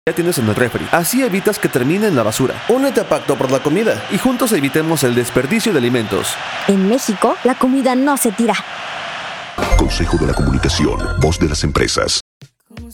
ya tienes en el refri. Así evitas que termine en la basura. Únete a Pacto por la Comida y juntos evitemos el desperdicio de alimentos. En México, la comida no se tira. Consejo de la Comunicación, voz de las empresas.